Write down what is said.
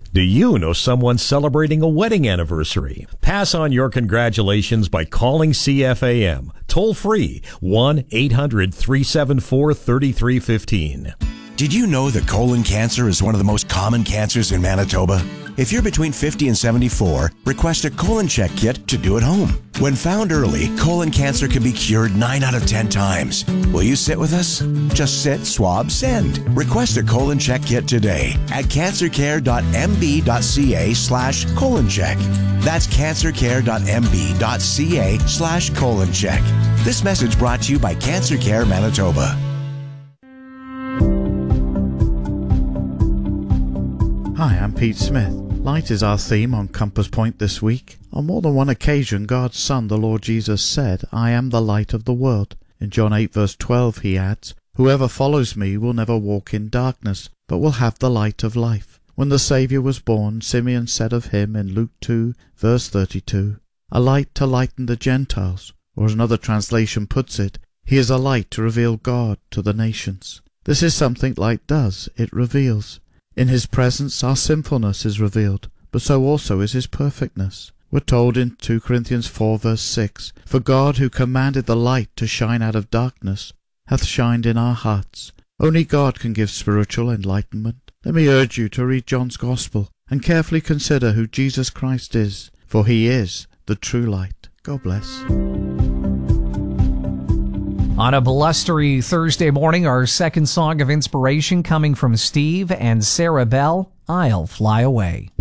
Do you know someone celebrating a wedding anniversary? Pass on your congratulations by calling CFAM. Toll free 1-800-374-3315. Did you know that colon cancer is one of the most common cancers in Manitoba? If you're between 50 and 74, request a colon check kit to do at home. When found early, colon cancer can be cured 9 out of 10 times. Will you sit with us? Just sit, swab, send. Request a colon check kit today at cancercare.mb.ca/colon check. That's cancercare.mb.ca/colon check. This message brought to you by Cancer Care Manitoba. Hi, I'm Pete Smith. Light is our theme on Compass Point this week. On more than one occasion, God's Son, the Lord Jesus, said, "I am the light of the world." In John 8 verse 12 he adds, "Whoever follows me will never walk in darkness, but will have the light of life." When the Saviour was born, Simeon said of him in Luke 2 verse 32, "A light to lighten the Gentiles," or as another translation puts it, "He is a light to reveal God to the nations." This is something light does, it reveals. In his presence our sinfulness is revealed, but so also is his perfectness. We're told in 2 Corinthians 4 verse 6, "For God, who commanded the light to shine out of darkness, hath shined in our hearts." Only God can give spiritual enlightenment. Let me urge you to read John's Gospel and carefully consider who Jesus Christ is, for he is the true light. God bless. On a blustery Thursday morning, our second song of inspiration coming from Steve and Sarah Bell, "I'll Fly Away."